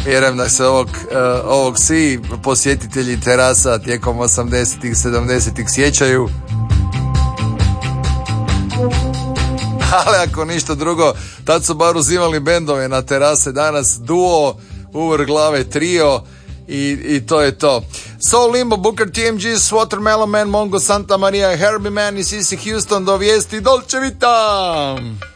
Vjerujem da se ovog svi posjetitelji terasa tijekom 80-ih, 70-ih sjećaju. Ali ako ništa drugo, tad su bar uzimali bendove na terase, danas duo, uvrh glave trio i to je to. Soul Limbo, Booker T, MGs, Watermelon Man, Mongo Santa Maria, Herbie Man i Sissy Houston do vijesti Dolce Vita.